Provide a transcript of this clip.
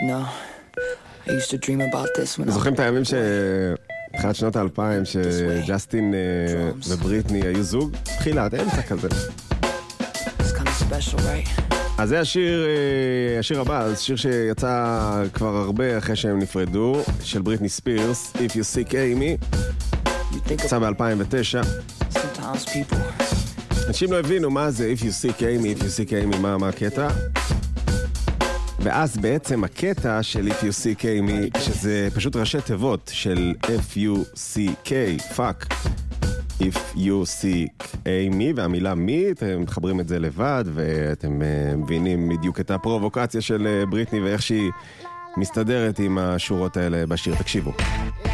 No. I used to dream about this when I זוכרים את הימים תחילת שנות ה-2000 שג'סטין ובריטני היו זוג? תחילת, אמצע כזה. It's kind of special, right? אז זה השיר הבא, זה שיר שיצא כבר הרבה אחרי שהם נפרדו, של בריטני ספירס, If You Seek Amy, יצא ב-2009. Sometimes people... אנשים לא הבינו מה זה If You Seek Amy, If You Seek Amy, מה הקטע. ואז בעצם הקטע של If You Seek Amy, שזה פשוט ראשי תיבות של F-U-C-K, fuck. If You Seek Amy, והמילה מי, אתם מחברים את זה לבד, ואתם מבינים בדיוק את הפרובוקציה של בריטני, ואיך שהיא מסתדרת עם השורות האלה בשיר. תקשיבו.